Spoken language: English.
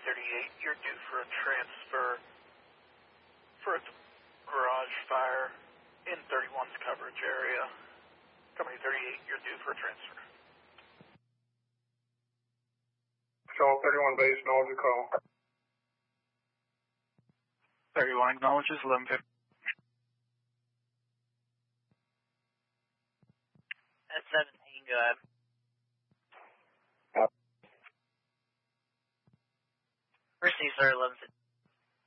38, you're due for a transfer for a garage fire in 31's coverage area. Company 38, you're due for a transfer. Charles 31 base, acknowledge your call. 31 acknowledges 1150. S17, go ahead. Receive, sir, 1150.